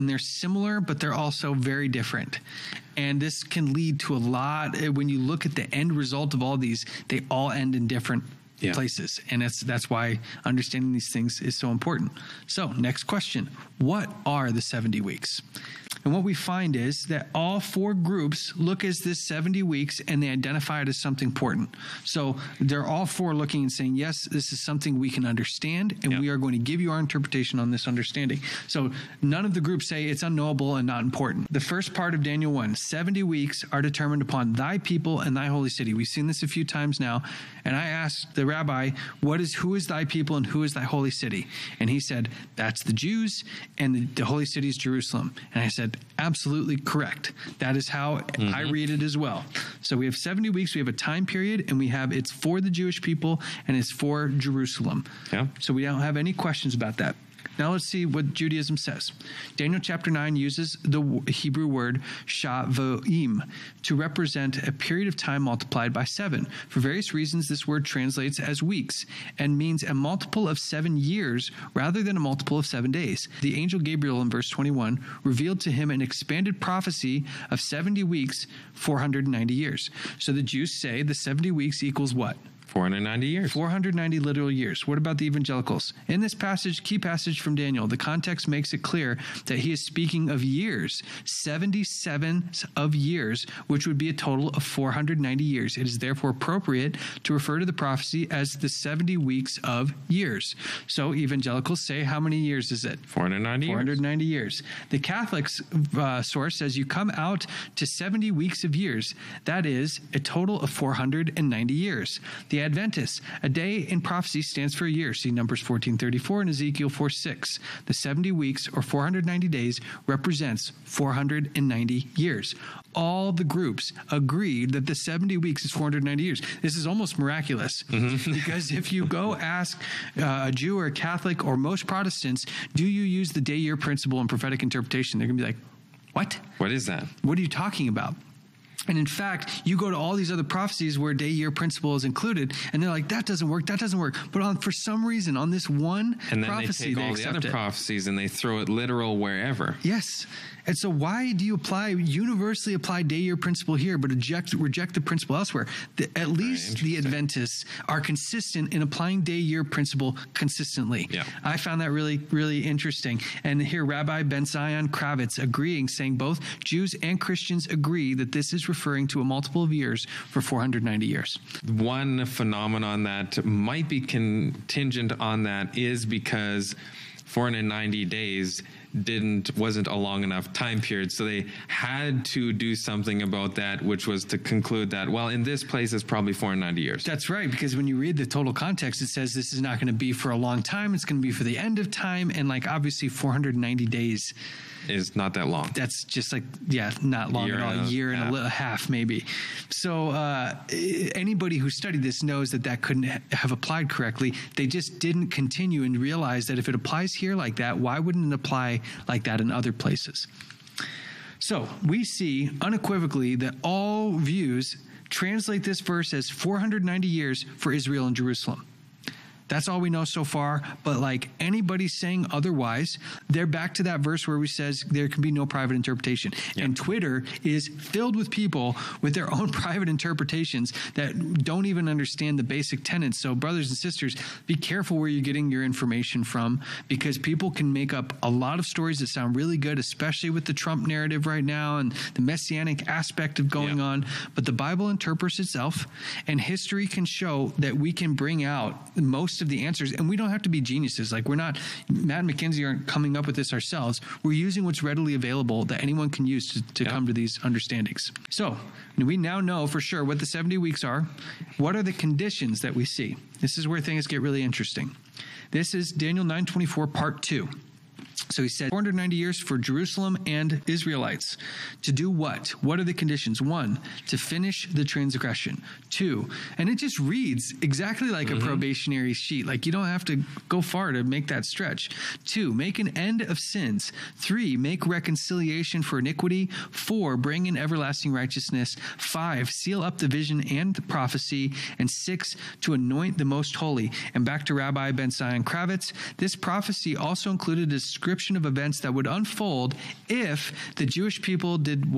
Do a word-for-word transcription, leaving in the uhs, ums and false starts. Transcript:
And they're similar, but they're also very different. And this can lead to a lot. When you look at the end result of all these, they all end in different yeah. places. And that's, that's why understanding these things is so important. So next question, what are the seventy weeks? And what we find is that all four groups look as this seventy weeks and they identify it as something important. So they're all four looking and saying, yes, this is something we can understand, and yep. we are going to give you our interpretation on this understanding. So none of the groups say it's unknowable and not important. The first part of Daniel one, seventy weeks are determined upon thy people and thy holy city. We've seen this a few times now. And I asked the rabbi, what is, who is thy people and who is thy holy city? And he said, that's the Jews, and the, the holy city is Jerusalem. And I said, absolutely correct. That is how mm-hmm. I read it as well. So we have seventy weeks, we have a time period, and we have it's for the Jewish people and it's for Jerusalem. Yeah. So we don't have any questions about that. Now let's see what Judaism says. Daniel chapter nine uses the Hebrew word shavoim to represent a period of time multiplied by seven. For various reasons, this word translates as weeks and means a multiple of seven years rather than a multiple of seven days. The angel Gabriel in verse twenty-one revealed to him an expanded prophecy of seventy weeks, four hundred ninety years. So the Jews say the seventy weeks equals what? four hundred ninety years. four hundred ninety literal years. What about the evangelicals? In this passage, key passage from Daniel, the context makes it clear that he is speaking of years, seventy-seven of years, which would be a total of four hundred ninety years. It is therefore appropriate to refer to the prophecy as the seventy weeks of years. So evangelicals say, how many years is it? four hundred ninety four hundred ninety years. The Catholics uh, source says you come out to seventy weeks of years. That is a total of four hundred ninety years. The Adventists, a day in prophecy stands for a year. See Numbers fourteen thirty-four and Ezekiel four six. The seventy weeks or four hundred ninety days represents four hundred ninety years. All the groups agreed that the seventy weeks is four hundred ninety years. This is almost miraculous mm-hmm. because if you go ask uh, a Jew or a Catholic or most Protestants, do you use the day-year principle in prophetic interpretation? They're going to be like, what? What is that? What are you talking about? And in fact, you go to all these other prophecies where day-year principle is included, and they're like, that doesn't work, that doesn't work. But on, for some reason, on this one and then prophecy, they take all they the other it. prophecies and they throw it literal wherever. Yes. And so why do you apply, universally apply day-year principle here, but reject, reject the principle elsewhere? The, at least the Adventists are consistent in applying day-year principle consistently. Yeah. I found that really, really interesting. And here, Rabbi Ben Zion Kravitz agreeing, saying both Jews and Christians agree that this is referring to a multiple of years for four hundred ninety years. One phenomenon that might be contingent on that is because four hundred ninety days didn't wasn't a long enough time period, so they had to do something about that, which was to conclude that, well, in this place it's probably four hundred ninety years. That's right, because when you read the total context, it says this is not going to be for a long time, it's going to be for the end of time, and like obviously four hundred ninety days is not that long. That's just like, yeah, not long at all. A year and a little half, maybe. So uh, anybody who studied this knows that that couldn't ha- have applied correctly. They just didn't continue and realize that if it applies here like that, why wouldn't it apply like that in other places? So we see unequivocally that all views translate this verse as four hundred ninety years for Israel and Jerusalem. That's all we know so far. But like anybody saying otherwise, they're back to that verse where we says there can be no private interpretation. Yep. And Twitter is filled with people with their own private interpretations that don't even understand the basic tenets. So brothers and sisters, be careful where you're getting your information from, because people can make up a lot of stories that sound really good, especially with the Trump narrative right now and the messianic aspect of going yep. on. But the Bible interprets itself, and history can show that we can bring out most of the answers, and we don't have to be geniuses. Like we're not, Matt and Mackenzie aren't coming up with this ourselves. We're using what's readily available that anyone can use to, to yeah. come to these understandings. So we now know for sure what the seventy weeks are. What are the conditions that we see? This is where things get really interesting. This is Daniel nine twenty-four part two. So he said four hundred ninety years for Jerusalem and Israelites. To do what? What are the conditions? One, to finish the transgression. Two, and it just reads exactly like mm-hmm. a probationary sheet. Like you don't have to go far to make that stretch. Two, make an end of sins. Three, make reconciliation for iniquity. Four, bring in everlasting righteousness. Five, seal up the vision and the prophecy. And six, to anoint the most holy. And back to Rabbi Ben Zion Kravitz, this prophecy also included a description description of events that would unfold if the Jewish people did